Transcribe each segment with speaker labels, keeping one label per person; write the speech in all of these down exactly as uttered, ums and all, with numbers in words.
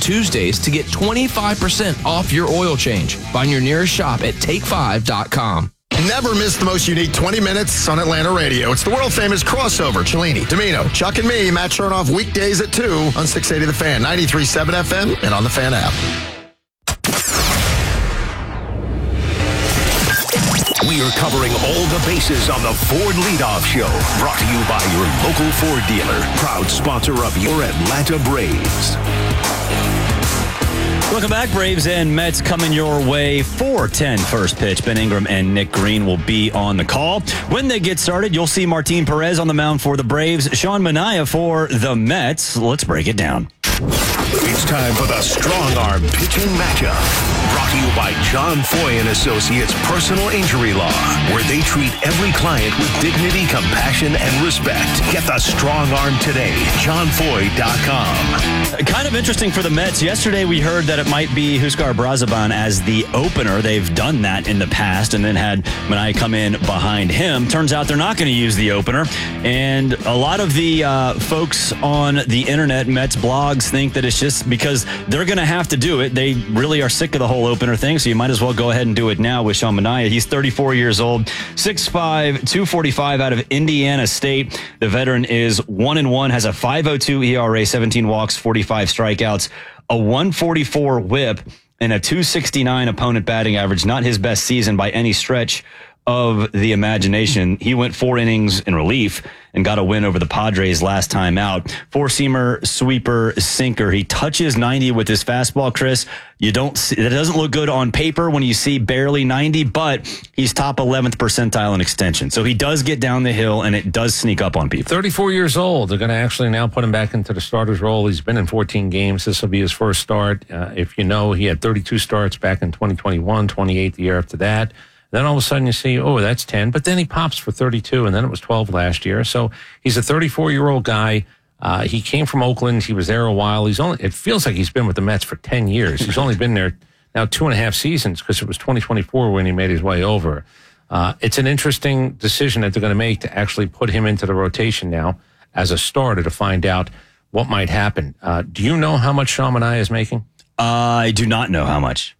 Speaker 1: Tuesdays to get twenty-five percent off your oil change. Find your nearest shop at take five dot com.
Speaker 2: Never miss the most unique twenty minutes on Atlanta radio. It's the world-famous Crossover. Cellini, Domino, Chuck and me, Matt Chernoff, weekdays at two on six eighty The Fan, ninety-three point seven F M, and on the Fan app.
Speaker 3: We are covering all the bases on the Ford Leadoff Show. Brought to you by your local Ford dealer. Proud sponsor of your Atlanta Braves.
Speaker 4: Welcome back. Braves and Mets coming your way. four ten first pitch. Ben Ingram and Nick Green will be on the call. When they get started, you'll see Martin Perez on the mound for the Braves, Sean Manaea for the Mets. Let's break it down.
Speaker 3: It's time for the Strong Arm Pitching Matchup. Brought to you by John Foy and Associates Personal Injury Law, where they treat every client with dignity, compassion, and respect. Get the Strong Arm today. john foy dot com.
Speaker 4: Kind of interesting for the Mets. Yesterday we heard that it might be Huascar Braziban as the opener. They've done that in the past and then had Manaea come in behind him. Turns out they're not going to use the opener. And a lot of the uh, folks on the internet, Mets blogs, think that it's just because they're going to have to do it. They really are sick of the whole opener thing, so you might as well go ahead and do it now with Sean Manaea. He's thirty-four years old, six five, two forty-five out of Indiana State. The veteran is one and one, has a five oh two E R A, seventeen walks, forty-five strikeouts, a one forty-four whip, and a two sixty-nine opponent batting average. Not his best season by any stretch of the imagination. He went four innings in relief and got a win over the Padres last time out. Four-seamer, sweeper, sinker. He touches ninety with his fastball, Chris. You don't see, that doesn't look good on paper when you see barely ninety, but he's top eleventh percentile in extension. So he does get down the hill, and it does sneak up on people.
Speaker 5: thirty-four years old. They're going to actually now put him back into the starter's role. He's been in fourteen games. This will be his first start. Uh, if you know, he had thirty-two starts back in twenty twenty-one, twenty-eight the year after that. Then all of a sudden you see, oh, that's ten. But then he pops for thirty-two, and then it was twelve last year. So he's a thirty-four-year-old guy. Uh, he came from Oakland. He was there a while. He's only. It feels like he's been with the Mets for ten years. He's only been there now two and a half seasons because it was twenty twenty-four when he made his way over. Uh, it's an interesting decision that they're going to make to actually put him into the rotation now as a starter to find out what might happen. Uh, do you know how much Sean Manaea is making?
Speaker 4: I do not know how much.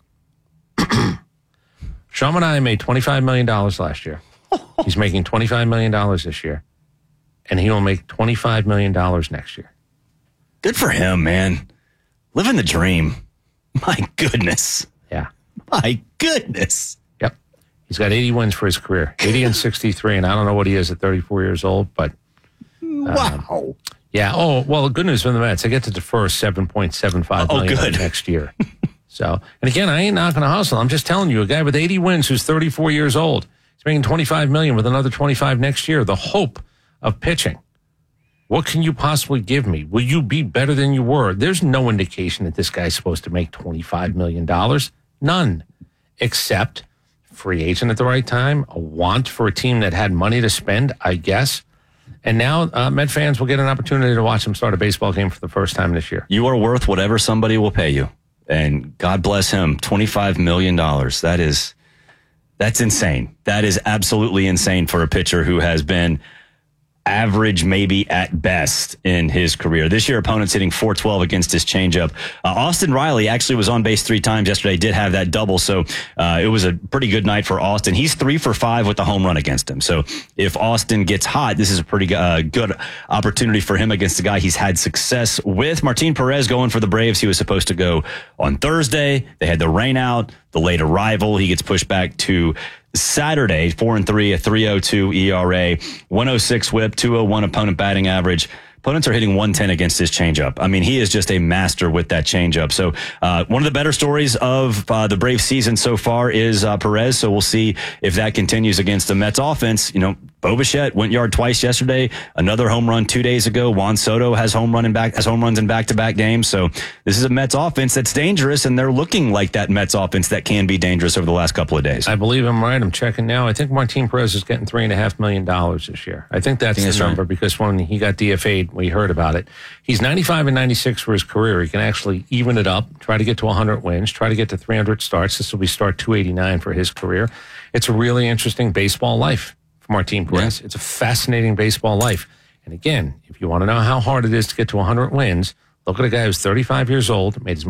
Speaker 5: Sean Manaea made twenty-five million dollars last year. He's making twenty-five million dollars this year. And he will make twenty-five million dollars next year.
Speaker 4: Good for him, man. Living the dream. My goodness.
Speaker 5: Yeah.
Speaker 4: My goodness.
Speaker 5: Yep. He's got eighty wins for his career. eighty and sixty-three, and I don't know what he is at thirty-four years old, but... Um,
Speaker 4: wow.
Speaker 5: Yeah. Oh, well, good news for the Mets. They get to defer seven point seven five
Speaker 4: oh,
Speaker 5: million
Speaker 4: good.
Speaker 5: next year. So, and again, I ain't not going to hustle. I'm just telling you, a guy with eighty wins who's thirty-four years old, he's making twenty-five million with another twenty-five next year. The hope of pitching. What can you possibly give me? Will you be better than you were? There's no indication that this guy's supposed to make twenty-five million dollars. None. Except free agent at the right time, a want for a team that had money to spend, I guess. And now uh, Met fans will get an opportunity to watch him start a baseball game for the first time this year.
Speaker 4: You are worth whatever somebody will pay you. And God bless him, twenty-five million dollars. That is, that's insane. That is absolutely insane for a pitcher who has been average maybe at best in his career. This year, opponents hitting four twelve against his changeup. Uh, Austin Riley actually was on base three times yesterday, did have that double, so uh, it was a pretty good night for Austin. He's three for five with the home run against him. So if Austin gets hot, this is a pretty uh, good opportunity for him against the guy he's had success with. Martin Perez going for the Braves. He was supposed to go on Thursday. They had the rain out, the late arrival. He gets pushed back to Saturday, four and three, a three oh two E R A, one oh six whip, two oh one opponent batting average. Opponents are hitting one ten against his changeup. I mean, he is just a master with that changeup. So uh, one of the better stories of uh, the Braves season so far is uh, Perez. So we'll see if that continues against the Mets offense. You know, Bo Bichette went yard twice yesterday. Another home run two days ago. Juan Soto has home run in back has home runs in back-to-back games. So this is a Mets offense that's dangerous, and they're looking like that Mets offense that can be dangerous over the last couple of days.
Speaker 5: I believe I'm right. I'm checking now. I think Martin Perez is getting three and a half million dollars this year. I think that's I think the that's number right. Because when he got D F A'd, we heard about it. He's ninety-five and ninety-six for his career. He can actually even it up, try to get to one hundred wins, try to get to three hundred starts. This will be start two eighty-nine for his career. It's a really interesting baseball life for Martin Perez. Yeah. It's a fascinating baseball life. And again, if you want to know how hard it is to get to one hundred wins, look at a guy who's thirty-five years old, made his